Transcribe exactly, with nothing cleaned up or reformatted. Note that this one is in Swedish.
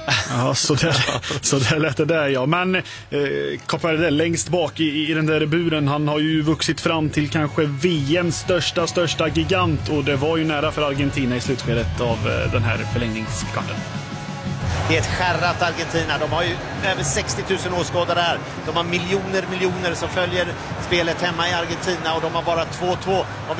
Ja, så där, så där lät det där, ja. Men eh, Coppare längst bak i, i den där buren, han har ju vuxit fram till kanske V M:s största, största gigant. Och det var ju nära för Argentina i slutskedet av eh, den här förlängningskvarten. Det är ett skärrat Argentina. De har ju över sextio tusen åskådare här. De har miljoner, miljoner som följer spelet hemma i Argentina. Och de har bara två två.